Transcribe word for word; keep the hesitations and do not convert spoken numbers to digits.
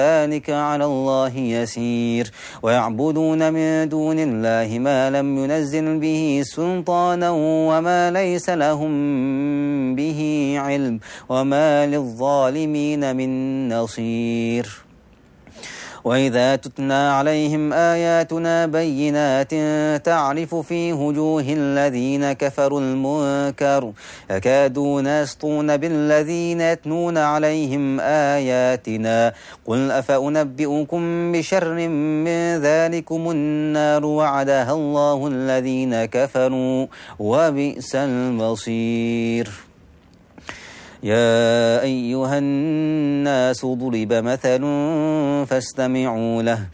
ذلك على الله يسير ويعبدون من دون الله ما لم ينزل به سلطانا وما ليس لهم به علم وما للظالمين من نصير وإذا تتلى عليهم آياتنا بينات تعرف في وجوه الذين كفروا المنكر يكادون يسطون بالذين يتلون عليهم آياتنا قل أفأنبئكم بشر من ذلكم النار وعدها الله الذين كفروا وبئس المصير يا أيها الناس ضرب مثل فاستمعوا له